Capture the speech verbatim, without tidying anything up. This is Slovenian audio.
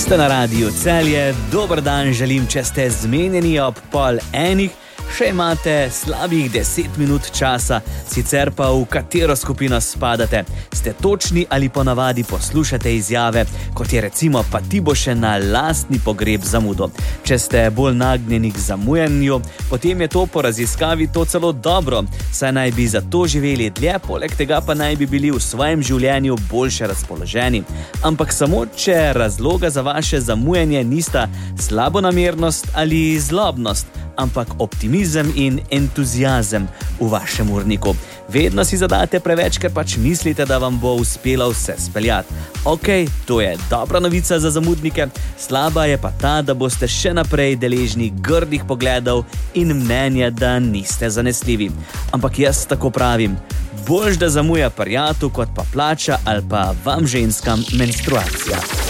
Ste na Radiu Celje, dober dan želim, če ste zmenjeni ob pol enih, še imate slabih deset minut časa, sicer pa v katero skupino spadate. Ste točni ali ponavadi poslušate izjave, kot je recimo pa ti bo še na lastni pogreb zamudo. Če ste bolj nagnjeni k zamujanju, potem je to po raziskavi to celo dobro, saj naj bi za to živeli dlje, poleg tega pa naj bi bili v svojem življenju boljše razpoloženi. Ampak samo, če razloga za vaše zamujanje nista slabonamernost ali zlobnost, ampak optimizem in entuziazem v vašem urniku. Vedno si zadate preveč, ker pač mislite, da vam bo uspelo vse speljati. Ok, to je dobra novica za zamudnike, slaba je pa ta, da boste še naprej deležni grdih pogledov in mnenja, da niste zanesljivi. Ampak jaz tako pravim, boljš da zamuja prijatu, kot pa plača ali pa vam ženskam menstruacija.